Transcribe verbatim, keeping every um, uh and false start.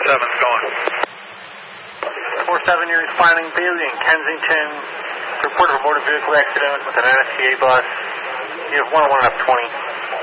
seven's going. four seven, you're responding Bailey in Kensington. Report of a motor vehicle accident with an N S C A bus. You have one oh one up twenty.